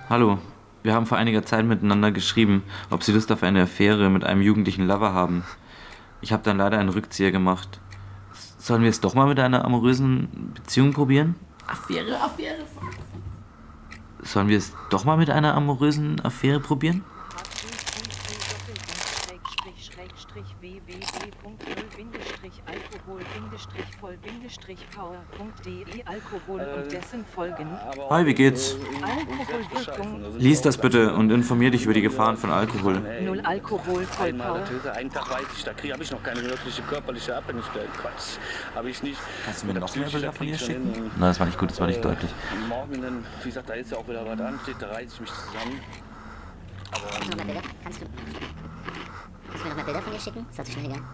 Hallo, wir haben vor einiger Zeit miteinander geschrieben, ob Sie Lust auf eine Affäre mit einem jugendlichen Lover haben. Ich habe dann leider einen Rückzieher gemacht. Sollen wir es doch mal mit einer amorösen Beziehung probieren? Affäre. Sollen wir es doch mal mit einer amorösen Affäre probieren? www.alkohol-voll-power.de Alkohol und dessen Folgen. Hi, wie geht's? Alkoholwirkung. Lies das bitte und informier dich über die Gefahren von Alkohol. Null Alkohol, Vollpower. Einen Tag weiß ich, da habe ich noch keine wirkliche körperliche Abhängigkeit. Quatsch. Habe ich nicht. Kannst du mir noch mehr Bilder von ihr schicken? Nein, das war nicht gut, das war nicht deutlich. Morgen, dann, wie gesagt, da ist ja auch wieder was ansteht, da reiße ich mich zusammen. Kannst du mir noch mal Bilder von ihr schicken? Das hat sich schnell gegangen.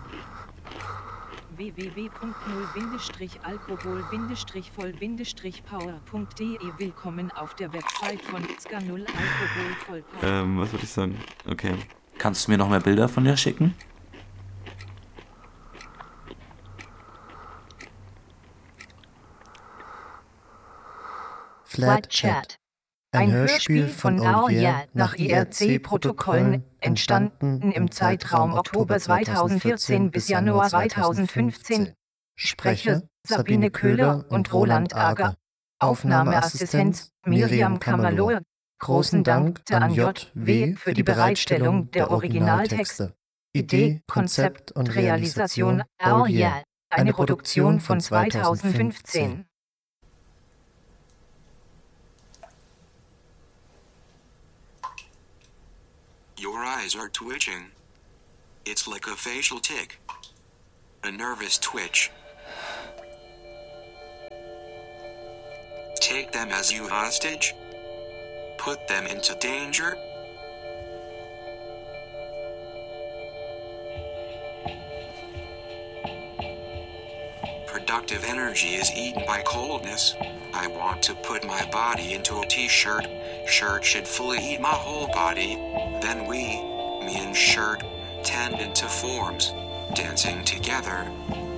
www.0-alkohol-voll-power.de Willkommen auf der Website von Ska 0 Alkohol Vollpower. Was würde ich sagen? Okay. Kannst du mir noch mehr Bilder von ihr schicken? Flat Chat. Ein Hörspiel von Audier nach IRC-Protokollen, entstanden im Zeitraum Oktober 2014 bis Januar 2015. Sprecher Sabine Köhler und Roland Ager. Aufnahmeassistenz Miriam Kamalor. Großen Dank an J.W. für die Bereitstellung der Originaltexte. Idee, Konzept und Realisation Audier. Eine Produktion von 2015. Your eyes are twitching. It's like a facial tic. A nervous twitch. Take them as you hostage? Put them into danger? Productive energy is eaten by coldness. I want to put my body into a t-shirt. Shirt should fully eat my whole body. Then we, me and shirt, tend into forms, dancing together.